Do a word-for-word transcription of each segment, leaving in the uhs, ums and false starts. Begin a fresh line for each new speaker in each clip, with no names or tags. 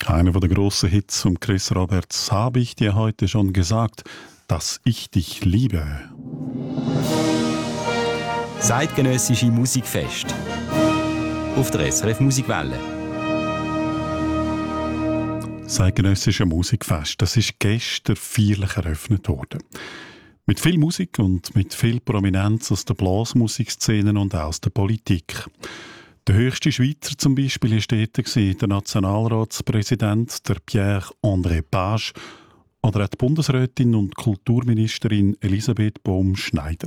Einer der grossen Hits von Chris Roberts, habe ich dir heute schon gesagt, dass ich dich liebe.
Zeitgenössische Musikfest auf der S R F Musikwelle.
Zeitgenössische Musikfest, das ist gestern feierlich eröffnet worden. Mit viel Musik und mit viel Prominenz aus der Blasmusikszene und aus der Politik. Der höchste Schweizer zum Beispiel war dort, der Nationalratspräsident, der Pierre-André Page, oder auch die Bundesrätin und Kulturministerin Elisabeth Baum-Schneider.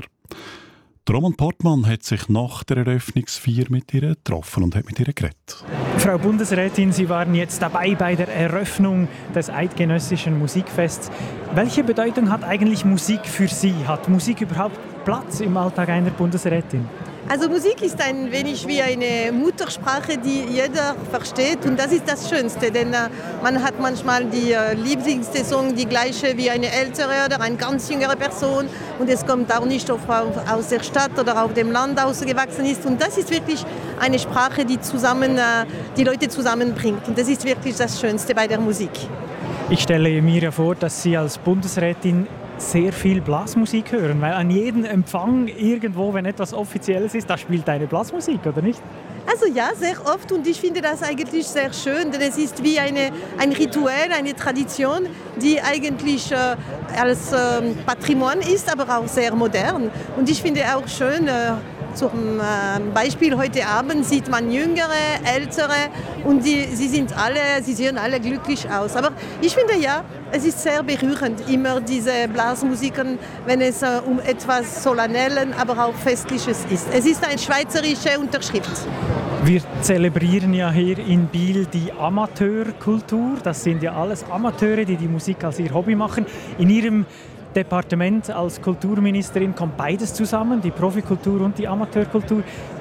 Roman Portmann hat sich nach der Eröffnungsfeier mit ihr getroffen und hat mit ihr geredet.
Frau Bundesrätin, Sie waren jetzt dabei bei der Eröffnung des Eidgenössischen Musikfests. Welche Bedeutung hat eigentlich Musik für Sie? Hat Musik überhaupt Platz im Alltag einer Bundesrätin?
Also Musik ist ein wenig wie eine Muttersprache, die jeder versteht, und das ist das Schönste, denn äh, man hat manchmal die äh, Lieblingssaison die gleiche wie eine ältere oder eine ganz jüngere Person, und es kommt auch nicht auf, auf, aus der Stadt oder auf dem Land ausgewachsen ist, und das ist wirklich eine Sprache, die zusammen, äh, die Leute zusammenbringt, und das ist wirklich das Schönste bei der Musik.
Ich stelle mir ja vor, dass Sie als Bundesrätin sehr viel Blasmusik hören, weil an jedem Empfang irgendwo, wenn etwas Offizielles ist, da spielt eine Blasmusik, oder nicht?
Also ja, sehr oft, und ich finde das eigentlich sehr schön, denn es ist wie eine, ein Ritual, eine Tradition, die eigentlich äh, als äh, Patrimoine ist, aber auch sehr modern. Und ich finde auch schön, äh, zum äh, Beispiel heute Abend sieht man Jüngere, Ältere, und die, sie sind alle, sie sehen alle glücklich aus. Aber ich finde ja, es ist sehr berührend, immer diese Blasmusiken, wenn es äh, um etwas Solanellen, aber auch Festliches ist. Es ist eine schweizerische Unterschrift.
Wir zelebrieren ja hier in Biel die Amateurkultur. Das sind ja alles Amateure, die die Musik als ihr Hobby machen. In Ihrem Departement als Kulturministerin kommt beides zusammen, die Profikultur und die Amateurkultur.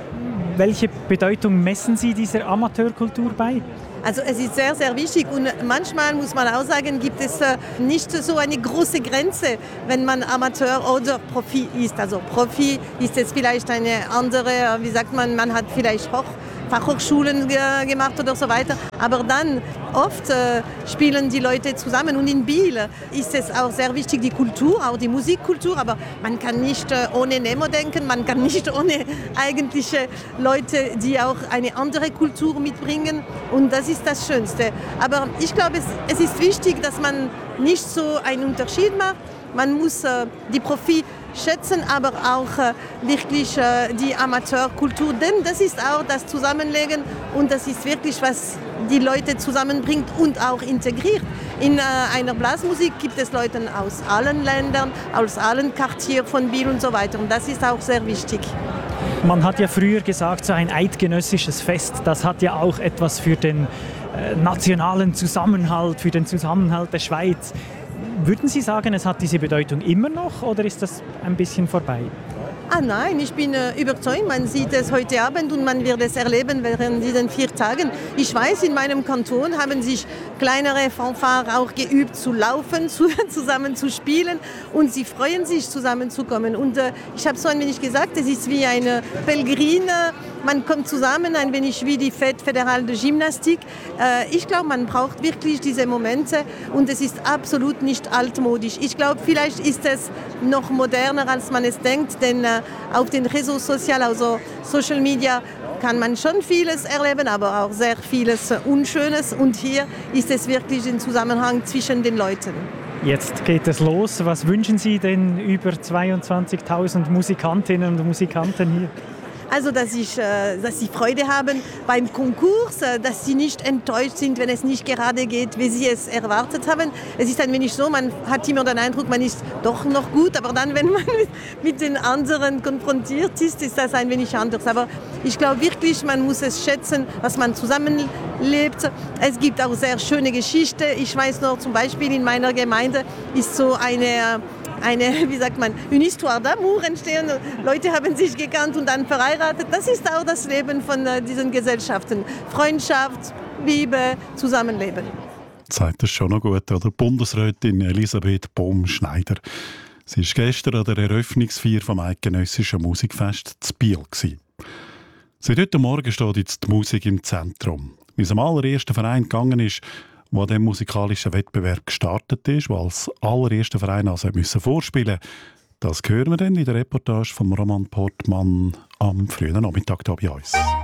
Welche Bedeutung messen Sie dieser Amateurkultur bei?
Also es ist sehr, sehr wichtig, und manchmal muss man auch sagen, gibt es nicht so eine große Grenze, wenn man Amateur oder Profi ist. Also Profi ist jetzt vielleicht eine andere, wie sagt man, man hat vielleicht Hoch Fachhochschulen ge- gemacht oder so weiter. Aber dann oft äh, spielen die Leute zusammen, und in Biel ist es auch sehr wichtig, die Kultur, auch die Musikkultur, aber man kann nicht äh, ohne Nemo denken, man kann nicht ohne eigentliche Leute, die auch eine andere Kultur mitbringen, und das ist das Schönste. Aber ich glaube, es, es ist wichtig, dass man nicht so einen Unterschied macht. Man muss äh, die Profi schätzen, aber auch äh, wirklich äh, die Amateurkultur, denn das ist auch das Zusammenlegen, und das ist wirklich, was die Leute zusammenbringt und auch integriert. In äh, einer Blasmusik gibt es Leute aus allen Ländern, aus allen Quartieren von Biel und so weiter, und das ist auch sehr wichtig.
Man hat ja früher gesagt, so ein eidgenössisches Fest, das hat ja auch etwas für den äh, nationalen Zusammenhalt, für den Zusammenhalt der Schweiz. Würden Sie sagen, es hat diese Bedeutung immer noch, oder ist das ein bisschen vorbei?
Ah nein, ich bin äh, überzeugt, man sieht es heute Abend und man wird es erleben während diesen vier Tagen. Ich weiß, in meinem Kanton haben sich kleinere Fanfaren auch geübt zu laufen, zu, zusammen zu spielen, und sie freuen sich, zusammenzukommen. Und äh, ich habe so ein wenig gesagt, es ist wie eine Pellegrine, man kommt zusammen, ein wenig wie die Fête Fédérale de Gymnastik. Äh, ich glaube, man braucht wirklich diese Momente, und es ist absolut nicht altmodisch. Ich glaube, vielleicht ist es noch moderner, als man es denkt, denn äh, auf den Réseaux sozialen, also Social Media, kann man schon vieles erleben, aber auch sehr vieles Unschönes. Und hier ist es wirklich ein Zusammenhang zwischen den Leuten.
Jetzt geht es los. Was wünschen Sie den über zweiundzwanzigtausend Musikantinnen und Musikanten hier?
Also, dass, ich, dass sie Freude haben beim Konkurs, dass sie nicht enttäuscht sind, wenn es nicht gerade geht, wie sie es erwartet haben. Es ist ein wenig so, man hat immer den Eindruck, man ist doch noch gut, aber dann, wenn man mit den anderen konfrontiert ist, ist das ein wenig anders. Aber ich glaube wirklich, man muss es schätzen, was man zusammenlebt. Es gibt auch sehr schöne Geschichten. Ich weiß noch, zum Beispiel in meiner Gemeinde ist so eine... eine, wie sagt man, eine Histoire d'amour entstehen. Leute haben sich gekannt und dann verheiratet. Das ist auch das Leben von äh, diesen Gesellschaften. Freundschaft, Liebe, Zusammenleben.
Sagt das schon noch gut, oder? Bundesrätin Elisabeth Baum-Schneider. Sie war gestern an der Eröffnungsfeier vom Eidgenössischen Musikfest in Biel. Seit heute Morgen steht jetzt die Musik im Zentrum. Wie es am allerersten Verein gegangen ist, der an diesem musikalischen Wettbewerb gestartet ist, der als allererster Verein also müssen vorspielen musste. Das hören wir dann in der Reportage von Roman Portmann am frühen Nachmittag hier bei uns.